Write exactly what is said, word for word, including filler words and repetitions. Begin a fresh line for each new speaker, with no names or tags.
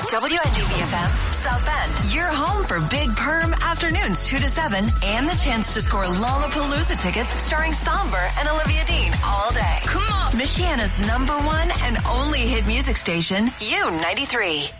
W N D B F M, South Bend. Your home for Big Perm afternoons two to seven and the chance to score Lollapalooza tickets starring Somber and Olivia Dean all day. Come on. Michiana's number one and only hit music station, U ninety-three.